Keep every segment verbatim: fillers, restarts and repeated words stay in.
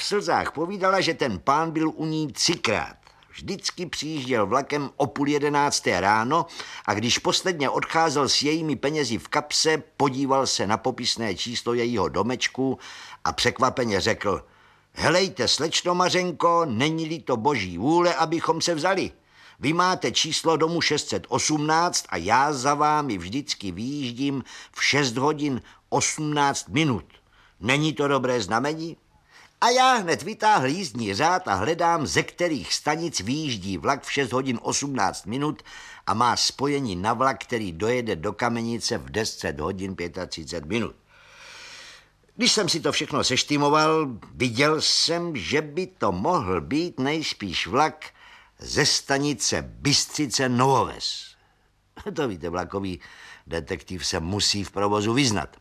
v slzách povídala, že ten pán byl u ní třikrát. Vždycky přijížděl vlakem o půl jedenácté ráno a když posledně odcházel s jejími penězi v kapse, podíval se na popisné číslo jejího domečku a překvapeně řekl: helejte, slečno Mařenko, není-li to boží vůle, abychom se vzali. Vy máte číslo domu šest set osmnáct a já za vámi vždycky vyjíždím v šest hodin osmnáct minut. Není to dobré znamení? A já hned vytáhl jízdní řád a hledám, ze kterých stanic vyjíždí vlak v šest hodin osmnáct minut a má spojení na vlak, který dojede do Kamenice v deset hodin třicet pět minut. Když jsem si to všechno seštýmoval, viděl jsem, že by to mohl být nejspíš vlak ze stanice Bystřice Novoves. To víte, vlakový detektiv se musí v provozu vyznat.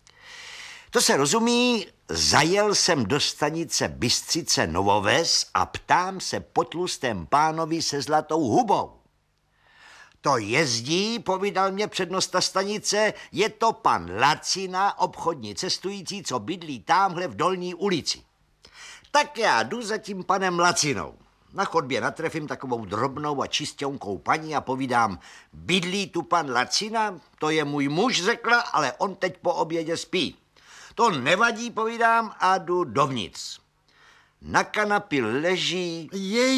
To se rozumí, zajel jsem do stanice Bystřice Novoves a ptám se po tlustém pánovi se zlatou hubou. To jezdí, povídal mě přednosta stanice, je to pan Lacina, obchodní cestující, co bydlí támhle v Dolní ulici. Tak já jdu za tím panem Lacinou. Na chodbě natrefím takovou drobnou a čistěnkou paní a povídám: bydlí tu pan Lacina? To je můj muž, řekla, ale on teď po obědě spí. To nevadí, povídám, a jdu dovnitř. Na kanapě leží...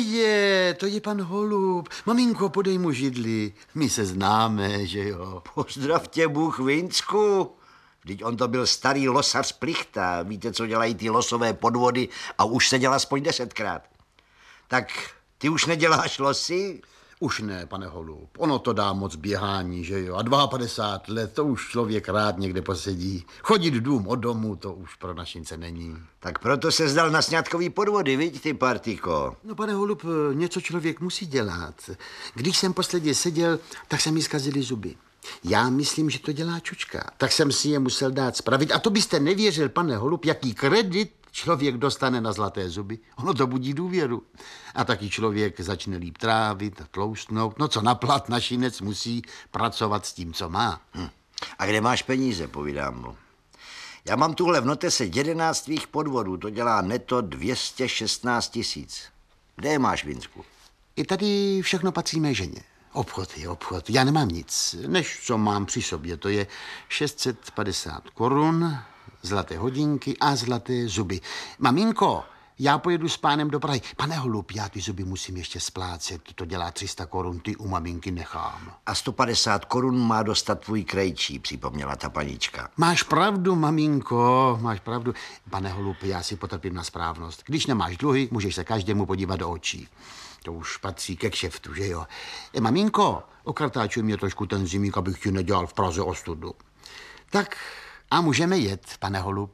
Jeje, to je pan Holub. Maminko, podej mu židli. My se známe, že jo. Pozdrav tě Bůh, Vincku. Vždyť on to byl starý losař Plichta. Víte, co dělají ty losové podvody a už se dělá aspoň desetkrát. Tak ty už neděláš losy? Už ne, pane Holub. Ono to dá moc běhání, že jo. A padesát dva let, to už člověk rád někde posedí. Chodit dům od domu, to už pro našince není. Tak proto se zdal na sňatkový podvody, viď, ty partýko? No, pane Holub, něco člověk musí dělat. Když jsem posledně seděl, tak se mi zkazily zuby. Já myslím, že to dělá čučka. Tak jsem si je musel dát spravit. A to byste nevěřil, pane Holub, jaký kredit člověk dostane na zlaté zuby. Ono to budí důvěru. A taky člověk začne líp trávit a tloustnout. No co, na plat našinec musí pracovat s tím, co má. Hm. A kde máš peníze, povídám mu. Já mám tuhle v notese jedenáct tvých podvodů, to dělá neto dvě stě šestnáct tisíc. Kde je máš, Vincku? I tady všechno patří mé ženě. Obchod je obchod. Já nemám nic, než co mám při sobě. To je šest set padesát korun, zlaté hodinky a zlaté zuby. Maminko, já pojedu s pánem do Prahy. Pane Holub, já ty zuby musím ještě splácet. To dělá tři sta korun, ty u maminky nechám. A sto padesát korun má dostat tvůj krejčí, připomněla ta panička. Máš pravdu, maminko, máš pravdu. Pane Holub, já si potrpím na správnost. Když nemáš dluhy, můžeš se každému podívat do očí. To už patří ke kšeftu, že jo? E, maminko, okartáčuj mě trošku ten zimík, abych ti nedělal v Praze ostudu. Tak a můžeme jet, pane Holub.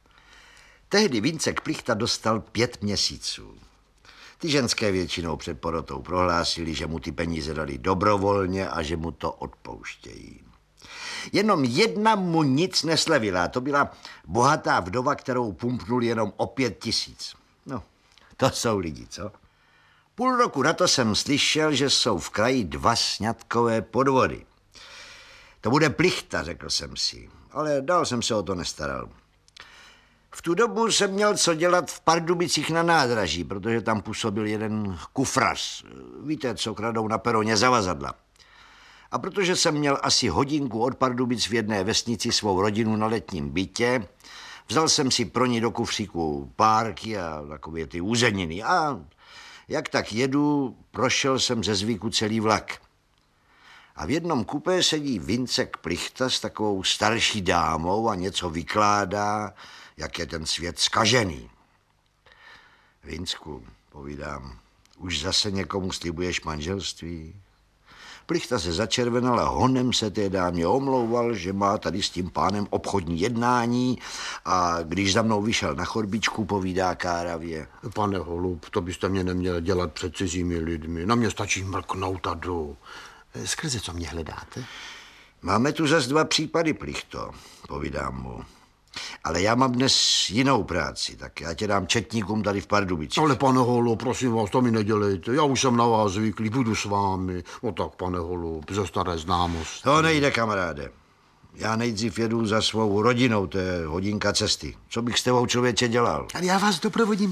Tehdy Vincek Plichta dostal pět měsíců. Ty ženské většinou před porotou prohlásili, že mu ty peníze dali dobrovolně a že mu to odpouštějí. Jenom jedna mu nic neslevila, to byla bohatá vdova, kterou pumpnul jenom o pět tisíc. No, to jsou lidi, co? Půl roku na to jsem slyšel, že jsou v kraji dva sňatkové podvody. To bude Plichta, řekl jsem si, ale dál jsem se o to nestaral. V tu dobu jsem měl co dělat v Pardubicích na nádraží, protože tam působil jeden kufrař. Víte, co kradou na peroně zavazadla. A protože jsem měl asi hodinku od Pardubic v jedné vesnici svou rodinu na letním bytě, vzal jsem si pro ní do kufříku párky a takové ty uzeniny. A jak tak jedu, prošel jsem ze zvyku celý vlak. A v jednom kupé sedí Vincek Plichta s takovou starší dámou a něco vykládá, jak je ten svět zkažený. Vincku, povídám, už zase někomu slibuješ manželství? Plichta se začervenal a honem se té dámě omlouval, že má tady s tím pánem obchodní jednání a když za mnou vyšel na chodbičku, povídá káravě. Pane Holub, to byste mě neměl dělat před cizími lidmi. Na mě stačí mrknout a jdu. Skrze co mě hledáte? Máme tu zas dva případy, Plichto, povídám mu. Ale já mám dnes jinou práci, tak já tě dám četníkům tady v Pardubicích. Ale pane Holo, prosím vás, to mi nedělejte. Já už jsem na vás zvyklý, budu s vámi. No tak, pane Holo, ze staré známosti. To nejde, kamaráde. Já nejdřív jedu za svou rodinou, to je hodinka cesty. Co bych s tebou, člověče, dělal? Ale já vás doprovodím